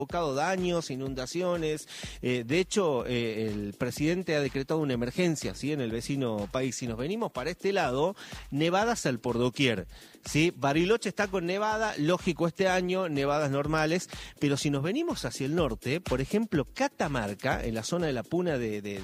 provocado daños, inundaciones. De hecho, el presidente ha decretado una emergencia, ¿sí?, en el vecino país. Si nos venimos para este lado, nevadas al por doquier, ¿sí? Bariloche está con nevada, lógico este año, nevadas normales, pero si nos venimos hacia el norte, por ejemplo, Catamarca, en la zona de la Puna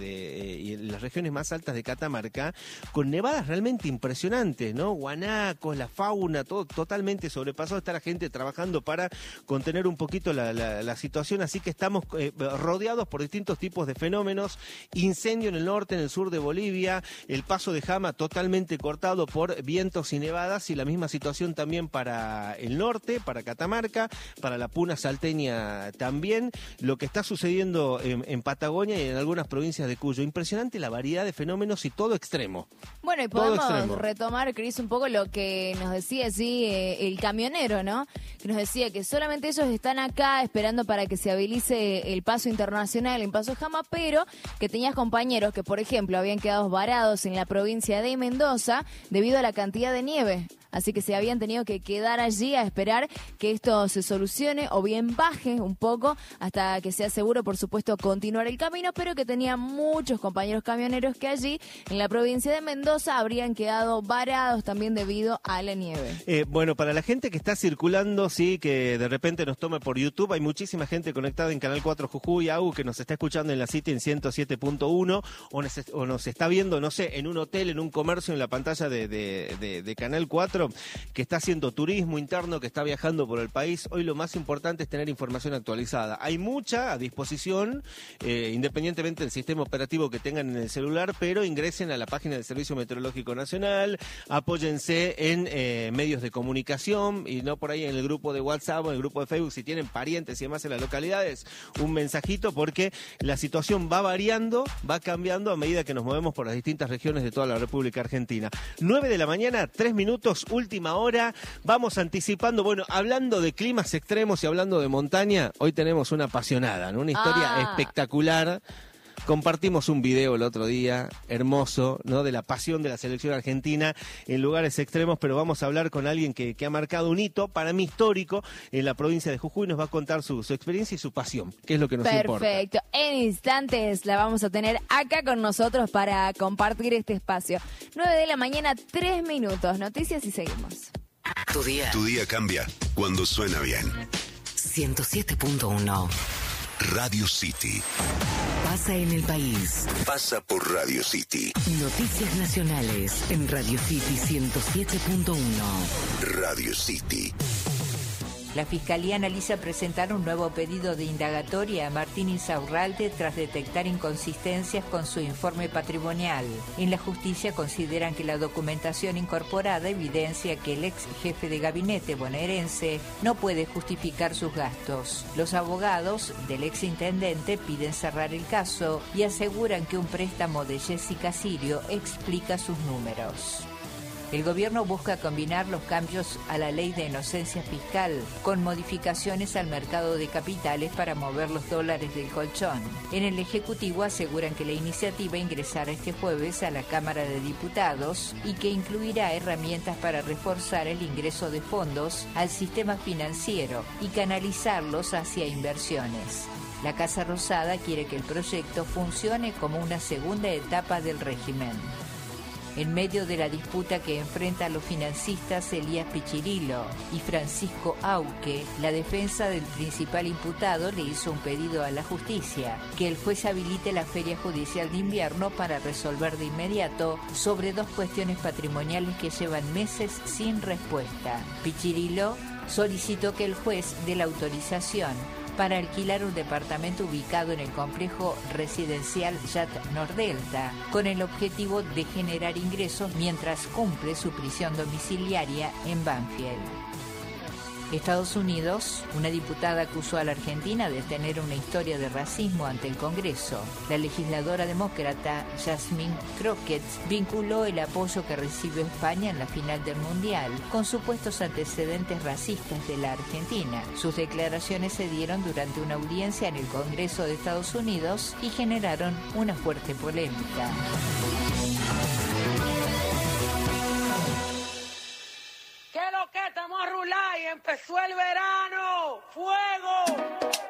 y en las regiones más altas de Catamarca, con nevadas realmente impresionantes, ¿no? Guanacos, la fauna, todo totalmente sobrepasado. Está la gente trabajando para contener un poquito la situación, así que estamos rodeados por distintos tipos de fenómenos. Incendio en el norte, en el sur de Bolivia, el paso de Jama totalmente cortado por vientos y nevadas, y la misma situación también para el norte, para Catamarca, para la Puna salteña también. Lo que está sucediendo en Patagonia y en algunas provincias de Cuyo, impresionante la variedad de fenómenos y todo extremo. Bueno, y podemos retomar, Cris, un poco lo que nos decía el camionero, ¿no? Que nos decía que solamente ellos están acá esperando para que se habilice el paso internacional en Paso Jama, pero que tenías compañeros que, por ejemplo, habían quedado varados en la provincia de Mendoza debido a la cantidad de nieve. Así que se habían tenido que quedar allí a esperar que esto se solucione o bien baje un poco hasta que sea seguro, por supuesto, continuar el camino, pero que tenían muchos compañeros camioneros que allí en la provincia de Mendoza habrían quedado varados también debido a la nieve. Bueno, para la gente que está circulando, sí, que de repente nos tome por YouTube, hay muchísima gente conectada en Canal 4 Jujuy, AU, que nos está escuchando en la City en 107.1 o nos está viendo, no sé, en un hotel, en un comercio, en la pantalla de Canal 4, que está haciendo turismo interno, que está viajando por el país. Hoy lo más importante es tener información actualizada. Hay mucha a disposición, independientemente del sistema operativo que tengan en el celular, pero ingresen a la página del Servicio Meteorológico Nacional, apóyense en medios de comunicación y no por ahí en el grupo de WhatsApp o en el grupo de Facebook, si tienen parientes y demás en las localidades, un mensajito, porque la situación va variando, va cambiando a medida que nos movemos por las distintas regiones de toda la República Argentina. 9 de la mañana, 3 minutos, última hora, vamos anticipando. Bueno, hablando de climas extremos y hablando de montaña, hoy tenemos una apasionada, ¿no? Una historia espectacular. Compartimos un video el otro día, hermoso, ¿no?, de la pasión de la selección argentina en lugares extremos, pero vamos a hablar con alguien que ha marcado un hito, para mí histórico, en la provincia de Jujuy. Nos va a contar su experiencia y su pasión, que es lo que nos importa. Perfecto. En instantes la vamos a tener acá con nosotros para compartir este espacio. 9 de la mañana, 3 minutos. Noticias y seguimos. Tu día. Tu día cambia cuando suena bien. 107.1 Radio City. Pasa en el país. Pasa por Radio City. Noticias nacionales en Radio City 107.1. Radio City. La Fiscalía analiza presentar un nuevo pedido de indagatoria a Martín Insaurralde tras detectar inconsistencias con su informe patrimonial. En la justicia consideran que la documentación incorporada evidencia que el ex jefe de gabinete bonaerense no puede justificar sus gastos. Los abogados del ex intendente piden cerrar el caso y aseguran que un préstamo de Jessica Sirio explica sus números. El gobierno busca combinar los cambios a la ley de inocencia fiscal con modificaciones al mercado de capitales para mover los dólares del colchón. En el Ejecutivo aseguran que la iniciativa ingresará este jueves a la Cámara de Diputados y que incluirá herramientas para reforzar el ingreso de fondos al sistema financiero y canalizarlos hacia inversiones. La Casa Rosada quiere que el proyecto funcione como una segunda etapa del régimen. En medio de la disputa que enfrentan los financistas Elías Pichirilo y Francisco Auque, la defensa del principal imputado le hizo un pedido a la justicia, que el juez habilite la feria judicial de invierno para resolver de inmediato sobre dos cuestiones patrimoniales que llevan meses sin respuesta. Pichirilo solicitó que el juez dé la autorización para alquilar un departamento ubicado en el complejo residencial Yat Nordelta, con el objetivo de generar ingresos mientras cumple su prisión domiciliaria en Banfield. Estados Unidos, una diputada acusó a la Argentina de tener una historia de racismo ante el Congreso. La legisladora demócrata Jasmine Crockett vinculó el apoyo que recibió España en la final del Mundial con supuestos antecedentes racistas de la Argentina. Sus declaraciones se dieron durante una audiencia en el Congreso de Estados Unidos y generaron una fuerte polémica. ¿Qué lo que estamos a rular y empezó el verano? ¡Fuego!